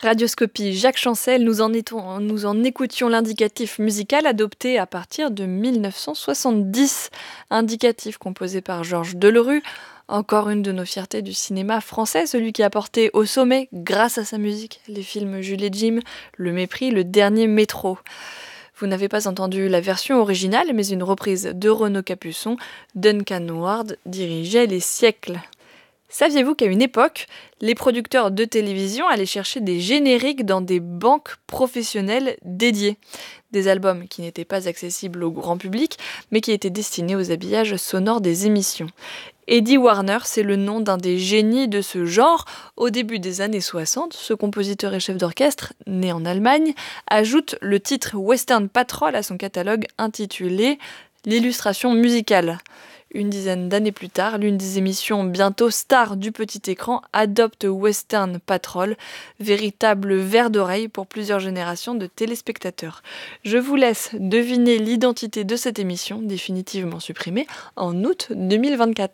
Radioscopie Jacques Chancel, nous en écoutions l'indicatif musical adopté à partir de 1970. Indicatif composé par Georges Delerue, encore une de nos fiertés du cinéma français, celui qui a porté au sommet, grâce à sa musique, les films Jules et Jim, Le Mépris, Le Dernier Métro. Vous n'avez pas entendu la version originale, mais une reprise de Renaud Capuçon, Duncan Ward dirigeait Les Siècles. Saviez-vous qu'à une époque, les producteurs de télévision allaient chercher des génériques dans des banques professionnelles dédiées? Des albums qui n'étaient pas accessibles au grand public, mais qui étaient destinés aux habillages sonores des émissions. Eddie Warner, c'est le nom d'un des génies de ce genre. Au début des années 60, ce compositeur et chef d'orchestre, né en Allemagne, ajoute le titre Western Patrol à son catalogue intitulé L'illustration musicale. Une dizaine d'années plus tard, l'une des émissions bientôt stars du petit écran adopte Western Patrol, véritable verre d'oreille pour plusieurs générations de téléspectateurs. Je vous laisse deviner l'identité de cette émission, définitivement supprimée en août 2024.